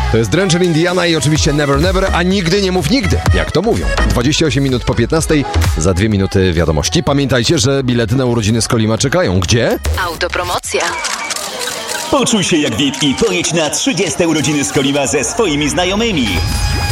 To jest Dręczer Indiana i oczywiście Never Never, a nigdy nie mów nigdy, jak to mówią. 28 minut po 15, za 2 minuty wiadomości. Pamiętajcie, że bilety na urodziny Skolima czekają. Gdzie? Autopromocja. Poczuj się jak VIP i pojedź na 30 urodziny Skolima ze swoimi znajomymi.